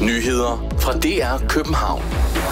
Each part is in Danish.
Nyheder fra DR København.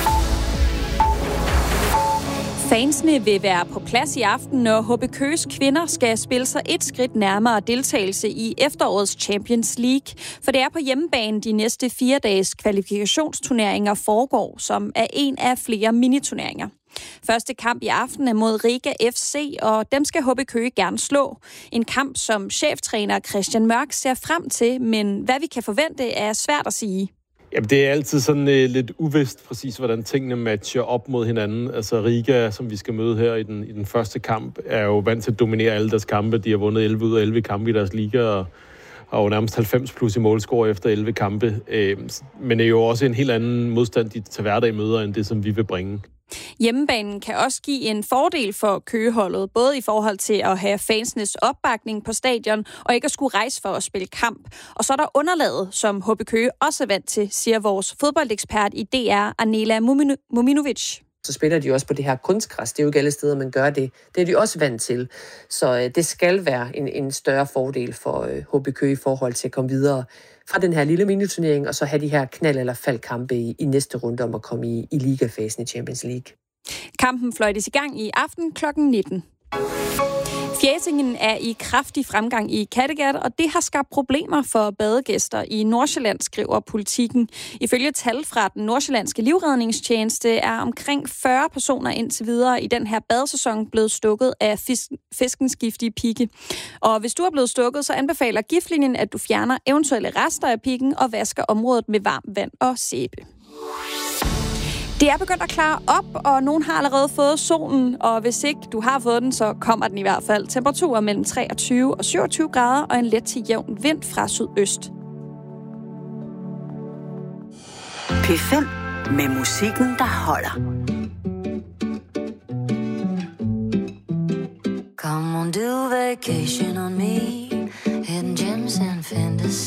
Fansene vil være på plads i aften, når HB Køges kvinder skal spille sig et skridt nærmere deltagelse i efterårets Champions League. For det er på hjemmebane de næste 4 dages kvalifikationsturneringer foregår, som er en af flere miniturneringer. Første kamp i aften er mod Riga FC, og dem skal HB Køge gerne slå. En kamp, som cheftræner Christian Mørk ser frem til, men hvad vi kan forvente er svært at sige. Jamen, det er altid sådan lidt uvist præcis, hvordan tingene matcher op mod hinanden. Altså Riga, som vi skal møde her i den første kamp, er jo vant til at dominere alle deres kampe. De har vundet 11 ud af 11 kampe i deres liga, og har jo nærmest 90 plus i målscore efter 11 kampe. Men er jo også en helt anden modstand, de til hverdag møder, end det, som vi vil bringe. Hjemmebanen kan også give en fordel for Køgeholdet, både i forhold til at have fansenes opbakning på stadion, og ikke at skulle rejse for at spille kamp. Og så er der underlaget, som HB Køge også er vant til, siger vores fodboldekspert i DR, Anela Muminovic. Så spiller de også på det her kunstgræs. Det er jo ikke alle steder, man gør det. Det er de også vant til. Så det skal være en større fordel for HB Køge i forhold til at komme videre fra den her lille miniturnering, og så have de her knald- eller faldkampe i næste runde om at komme i ligafasen i Champions League. Kampen fløjtes i gang i aften kl. 19. Fjæsingen er i kraftig fremgang i Kattegat, og det har skabt problemer for badegæster i Nordsjælland, skriver Politikken. Ifølge tal fra den nordsjællandske livredningstjeneste er omkring 40 personer indtil videre i den her badesæson blevet stukket af fiskens giftige pigge. Og hvis du er blevet stukket, så anbefaler giftlinjen, at du fjerner eventuelle rester af piggen og vasker området med varmt vand og sæbe. Det er begyndt at klare op, og nogen har allerede fået solen, og hvis ikke du har fået den, så kommer den i hvert fald. Temperaturer mellem 23 og 27 grader og en let til jævn vind fra sydøst. P5 med musikken, der holder. Come on, do vacation on me, hidden gems and fantasy.